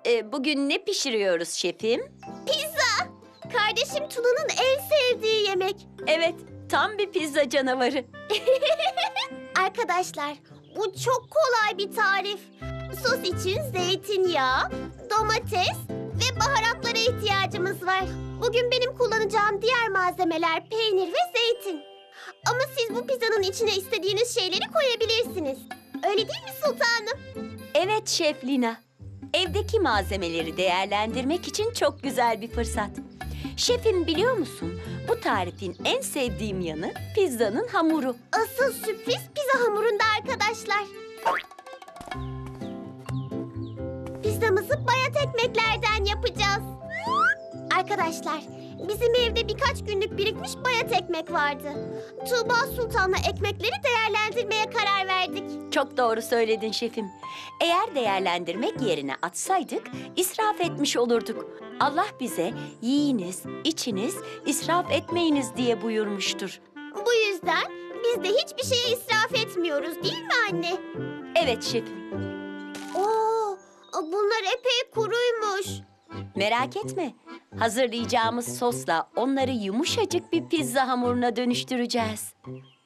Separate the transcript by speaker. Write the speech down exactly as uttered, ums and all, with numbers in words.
Speaker 1: Ee, bugün ne pişiriyoruz şefim?
Speaker 2: Pizza! Kardeşim Tuna'nın en sevdiği yemek.
Speaker 1: Evet, tam bir pizza canavarı.
Speaker 2: Arkadaşlar, bu çok kolay bir tarif. Sos için zeytinyağı, domates ve baharatlara ihtiyacımız var. Bugün benim kullanacağım diğer malzemeler peynir ve zeytin. Ama siz bu pizzanın içine istediğiniz şeyleri koyabilirsiniz. Öyle değil mi sultanım?
Speaker 1: Evet Şef Lina. Evdeki malzemeleri değerlendirmek için çok güzel bir fırsat. Şefim biliyor musun? Bu tarifin en sevdiğim yanı pizzanın hamuru.
Speaker 2: Asıl sürpriz pizza hamurunda arkadaşlar. Pizzamızı bayat ekmeklerden yapacağız. Arkadaşlar, bizim evde birkaç günlük birikmiş bayat ekmek vardı. Tuğba Sultan'la ekmekleri değerlendirmeye karar verdik.
Speaker 1: Çok doğru söyledin şefim. Eğer değerlendirmek yerine atsaydık israf etmiş olurduk. Allah bize yiyiniz, içiniz, israf etmeyiniz diye buyurmuştur.
Speaker 2: Bu yüzden biz de hiçbir şeye israf etmiyoruz, değil mi anne?
Speaker 1: Evet şefim.
Speaker 2: Oo, bunlar epey kuruymuş.
Speaker 1: Merak etme. Hazırlayacağımız sosla onları yumuşacık bir pizza hamuruna dönüştüreceğiz.